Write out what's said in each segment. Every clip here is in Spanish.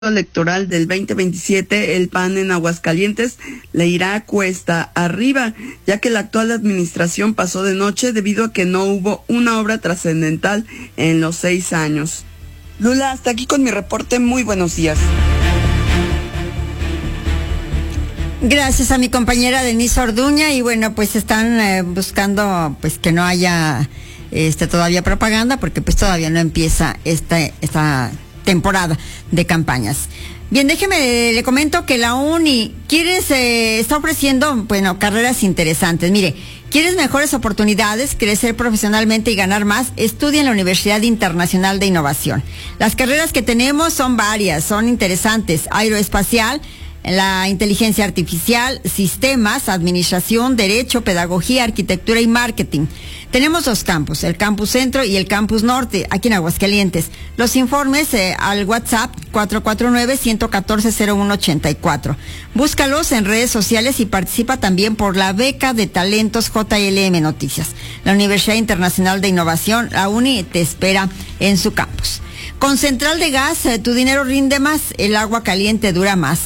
electoral del 2027, el PAN en Aguascalientes le irá cuesta arriba, ya que la actual administración pasó de noche debido a que no hubo una obra trascendental en los 6 años. Lula, hasta aquí con mi reporte. Muy buenos días. Gracias a mi compañera Denise Orduña. Y bueno, pues están buscando pues que no haya todavía propaganda, porque pues todavía no empieza esta temporada de campañas. Bien, le comento que la UNI está ofreciendo, carreras interesantes. Mire, ¿quieres mejores oportunidades, crecer profesionalmente y ganar más? Estudia en la Universidad Internacional de Innovación. Las carreras que tenemos son varias, son interesantes: aeroespacial, la inteligencia artificial, sistemas, administración, derecho, pedagogía, arquitectura y marketing. Tenemos 2 campus, el campus centro y el campus norte, aquí en Aguascalientes. Los informes al WhatsApp 449-114-0184. Búscalos en redes sociales y participa también por la beca de talentos JLM Noticias. La Universidad Internacional de Innovación, la UNI, te espera en su campus. Con Central de Gas, tu dinero rinde más, el agua caliente dura más.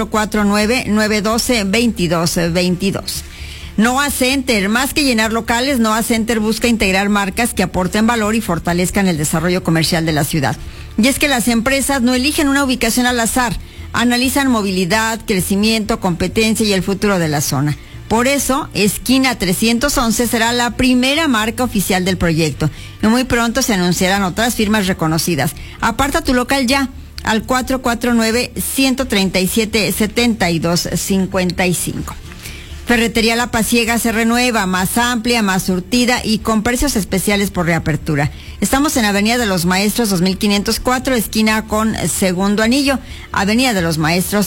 449-912-2222. Noa Center, más que llenar locales, Noa Center busca integrar marcas que aporten valor y fortalezcan el desarrollo comercial de la ciudad. Y es que las empresas no eligen una ubicación al azar, analizan movilidad, crecimiento, competencia y el futuro de la zona. Por eso, Esquina 311 será la primera marca oficial del proyecto. Y muy pronto se anunciarán otras firmas reconocidas. Aparta tu local ya al 449-137-7255. Ferretería La Pasiega se renueva, más amplia, más surtida y con precios especiales por reapertura. Estamos en Avenida de los Maestros 2504, esquina con Segundo Anillo, Avenida de los Maestros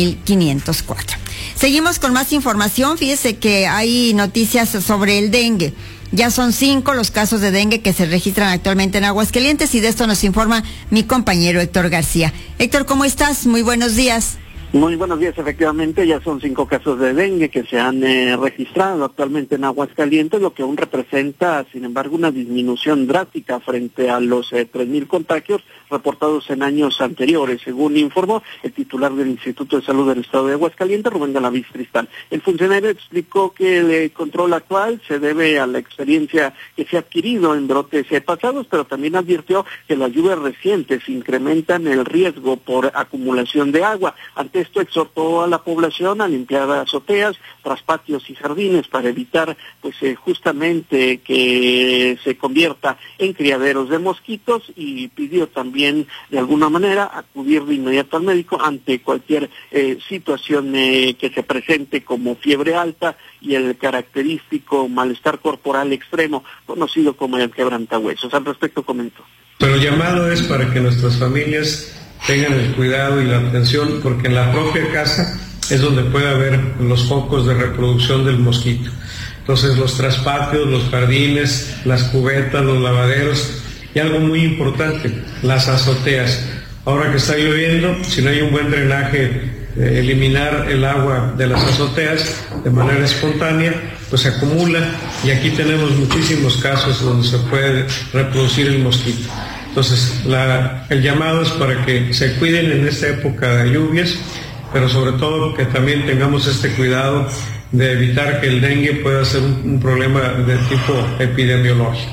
2504. Seguimos con más información. Fíjese que hay noticias sobre el dengue. Ya son 5 los casos de dengue que se registran actualmente en Aguascalientes, y de esto nos informa mi compañero Héctor García. Héctor, ¿cómo estás? Muy buenos días. Muy buenos días. Efectivamente, ya son 5 casos de dengue que se han registrado actualmente en Aguascalientes, lo que aún representa, sin embargo, una disminución drástica frente a los 3,000 contagios reportados en años anteriores, según informó el titular del Instituto de Salud del Estado de Aguascalientes, Rubén Galaviz Cristal. El funcionario explicó que el control actual se debe a la experiencia que se ha adquirido en brotes pasados, pero también advirtió que las lluvias recientes incrementan el riesgo por acumulación de agua. Ante esto, exhortó a la población a limpiar azoteas, traspatios y jardines para evitar justamente que se convierta en criaderos de mosquitos, y pidió también de alguna manera acudir de inmediato al médico ante cualquier situación que se presente, como fiebre alta y el característico malestar corporal extremo conocido como el quebrantahuesos. Al respecto comentó: pero el llamado es para que nuestras familias tengan el cuidado y la atención, porque en la propia casa es donde puede haber los focos de reproducción del mosquito. Entonces, los traspatios, los jardines, las cubetas, los lavaderos, y algo muy importante, las azoteas. Ahora que está lloviendo, si no hay un buen drenaje, eliminar el agua de las azoteas de manera espontánea, pues se acumula, y aquí tenemos muchísimos casos donde se puede reproducir el mosquito. Entonces, el llamado es para que se cuiden en esta época de lluvias, pero sobre todo que también tengamos este cuidado de evitar que el dengue pueda ser un problema de tipo epidemiológico.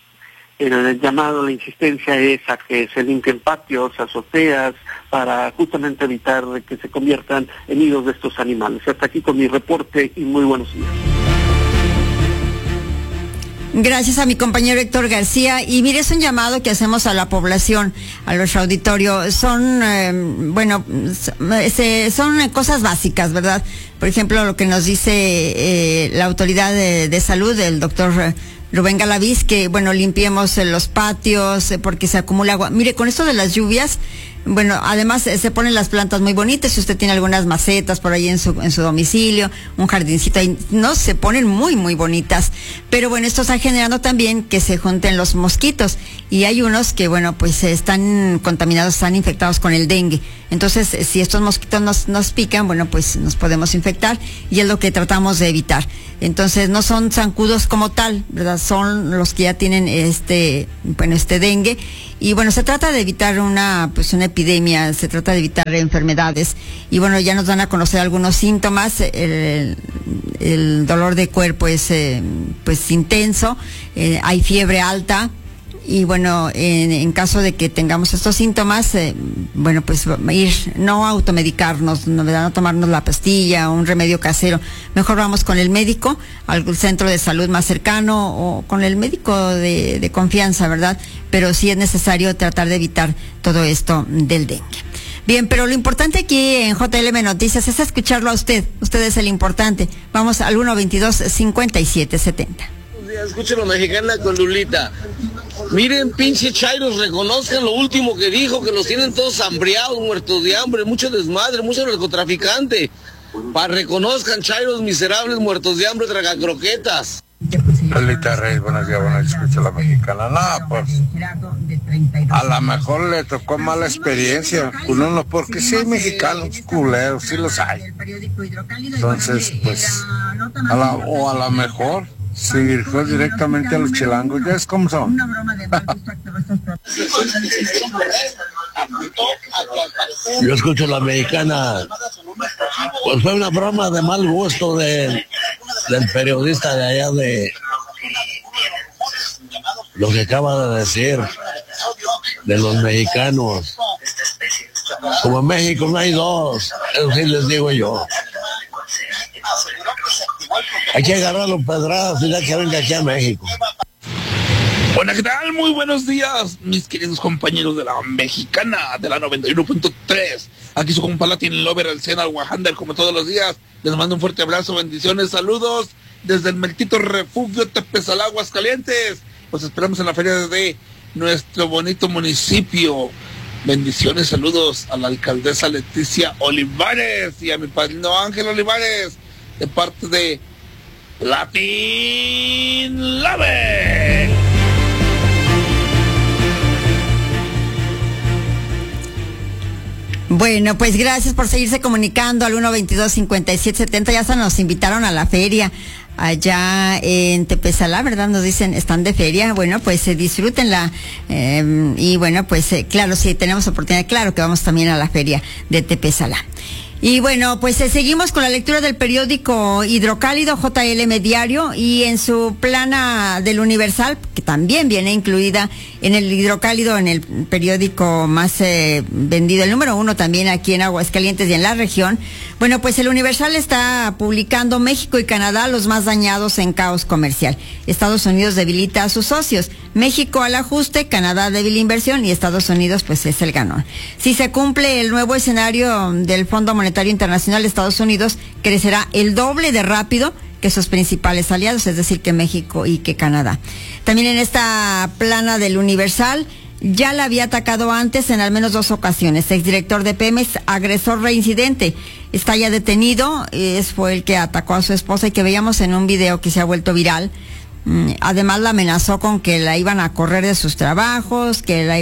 El llamado, la insistencia es a que se limpien patios, azoteas, para justamente evitar que se conviertan en nidos de estos animales. Hasta aquí con mi reporte y muy buenos días. Gracias a mi compañero Héctor García. Y mire, es un llamado que hacemos a la población, a nuestro auditorio. Son cosas básicas, ¿verdad? Por ejemplo, lo que nos dice la autoridad de salud, el doctor Rubén Galaviz, que limpiemos los patios porque se acumula agua. Mire, con esto de las lluvias, además se ponen las plantas muy bonitas. Si usted tiene algunas macetas por ahí en su domicilio, un jardincito ahí, no, se ponen muy, muy bonitas. Pero esto está generando también que se junten los mosquitos. Y hay unos que, están contaminados, están infectados con el dengue. Entonces, si estos mosquitos nos pican, pues nos podemos infectar, y es lo que tratamos de evitar. Entonces, no son zancudos como tal, ¿verdad? Son los que ya tienen este dengue. Y bueno, se trata de evitar una epidemia, se trata de evitar enfermedades. Y bueno, ya nos dan a conocer algunos síntomas. El dolor de cuerpo es intenso, hay fiebre alta. Y bueno, en caso de que tengamos estos síntomas, no automedicarnos, no tomarnos la pastilla o un remedio casero. Mejor vamos con el médico, al centro de salud más cercano o con el médico de confianza, ¿verdad? Pero sí es necesario tratar de evitar todo esto del dengue. Bien, pero lo importante aquí en JLM Noticias es escucharlo a usted. Usted es el importante. Vamos al 122-5770. Escuchen la mexicana con Lulita. Miren, pinche chairos, reconozcan lo último que dijo, que los tienen todos hambriados, muertos de hambre, mucho desmadre, mucho narcotraficante. Reconozcan, chairos miserables, muertos de hambre, tragacroquetas. Lolita Reyes, buenos días, escucha la mexicana. No, pues, a lo mejor le tocó mala experiencia con uno, porque sí hay mexicanos culeros, sí los hay. Entonces, pues, a lo mejor se dirigió directamente a los chilangos, ya es como son. Yo escucho la mexicana. Pues fue una broma de mal gusto del periodista de allá, de lo que acaba de decir de los mexicanos. Como en México no hay dos, eso sí les digo yo. Hay que agarrar los pedradas y ya que venga aquí a México. Hola, ¿qué tal? Muy buenos días, mis queridos compañeros de la mexicana, de la 91.3. Aquí su compa Latin Lover, el Sena, el Wahander, como todos los días. Les mando un fuerte abrazo, bendiciones, saludos desde el Meltito Refugio Tepezalá, Aguascalientes. Pues esperamos en la feria de nuestro bonito municipio. Bendiciones, saludos a la alcaldesa Leticia Olivares y a mi padrino Ángel Olivares, de parte de Latin Lover. Bueno, pues gracias por seguirse comunicando al 122-5770. Ya se nos invitaron a la feria allá en Tepezalá, ¿verdad? Nos dicen, están de feria. Bueno, pues disfrútenla. Y bueno, pues claro, si tenemos oportunidad, claro que vamos también a la feria de Tepezalá. Y bueno, pues seguimos con la lectura del periódico Hidrocálido, JLM Diario, y en su plana del Universal, que también viene incluida en el Hidrocálido, en el periódico más vendido, el número 1 también aquí en Aguascalientes y en la región. Bueno, pues el Universal está publicando México y Canadá los más dañados en caos comercial. Estados Unidos debilita a sus socios. México al ajuste, Canadá débil inversión y Estados Unidos pues es el ganón. Si se cumple el nuevo escenario del Fondo Monetario Internacional, Estados Unidos crecerá el doble de rápido que sus principales aliados, es decir, que México y que Canadá. También en esta plana del Universal, ya la había atacado antes en al menos 2 ocasiones. Exdirector de Pemex, agresor reincidente, está ya detenido. Fue el que atacó a su esposa y que veíamos en un video que se ha vuelto viral. Además la amenazó con que la iban a correr de sus trabajos,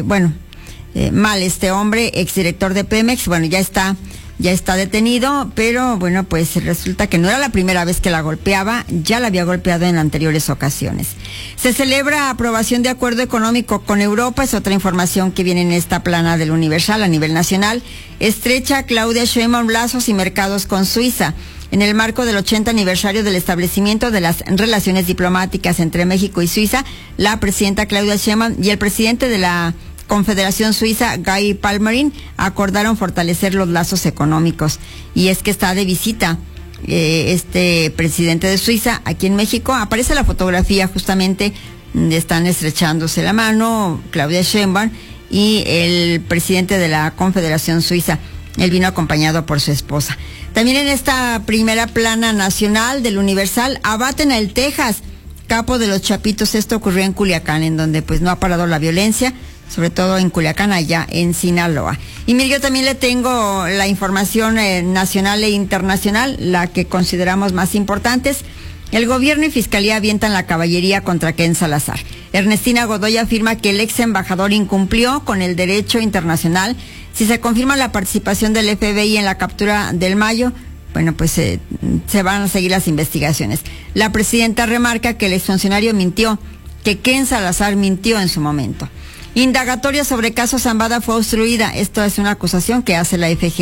mal este hombre, exdirector de Pemex. Bueno, ya está detenido, pero bueno, pues resulta que no era la primera vez que la golpeaba, ya la había golpeado en anteriores ocasiones. Se celebra aprobación de acuerdo económico con Europa, es otra información que viene en esta plana del Universal a nivel nacional. Estrecha Claudia Sheinbaum lazos y mercados con Suiza. En el marco del 80 aniversario del establecimiento de las relaciones diplomáticas entre México y Suiza, la presidenta Claudia Sheinbaum y el presidente de la Confederación Suiza, Guy Parmelin, acordaron fortalecer los lazos económicos. Y es que está de visita este presidente de Suiza aquí en México. Aparece la fotografía justamente, están estrechándose la mano Claudia Sheinbaum y el presidente de la Confederación Suiza. Él vino acompañado por su esposa. También en esta primera plana nacional del Universal, abaten a El Texas, capo de los Chapitos. Esto ocurrió en Culiacán, en donde pues no ha parado la violencia, sobre todo en Culiacán, allá en Sinaloa. Y mire, yo también le tengo la información nacional e internacional, la que consideramos más importantes. El gobierno y fiscalía avientan la caballería contra Ken Salazar. Ernestina Godoy afirma que el ex embajador incumplió con el derecho internacional. Si se confirma la participación del FBI en la captura del Mayo, bueno, pues se van a seguir las investigaciones. La presidenta remarca que el exfuncionario mintió, que Ken Salazar mintió en su momento. Indagatoria sobre caso Zambada fue obstruida. Esto es una acusación que hace la FG.